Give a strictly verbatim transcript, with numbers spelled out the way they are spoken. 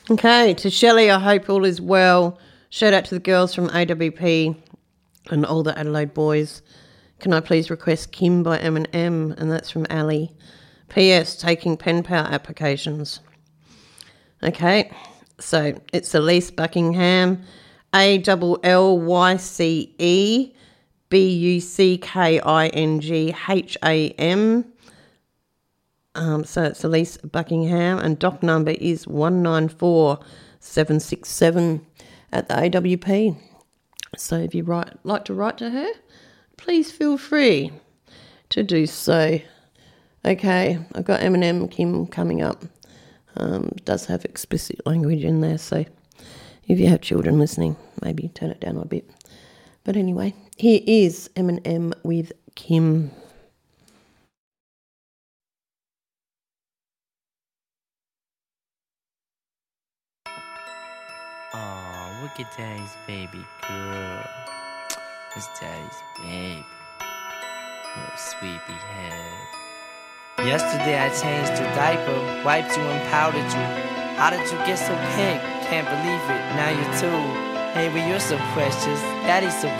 Okay, to Shelley, I hope all is well. Shout out to the girls from A W P and all the Adelaide boys. Can I please request Kim by Eminem? And that's from Ali. P S. Taking pen pal applications. Okay, so it's Elise Buckingham. A L L Y C E B U C K I N G H A M. Um, so it's Elise Buckingham, and doc number is one nine four seven six seven at the A W P. So if you write, like to write to her, please feel free to do so. Okay, I've got Eminem Kim coming up. Um, does have explicit language in there, so if you have children listening, maybe turn it down a bit. But anyway, here is Eminem with Kim. Oh, look at Daddy's baby girl. That's Daddy's baby. Little sweepy head. Yesterday I changed your diaper, wiped you and powdered you. How did you get so pink? Can't believe it, now you're two. Hey, but you're so precious. Daddy's so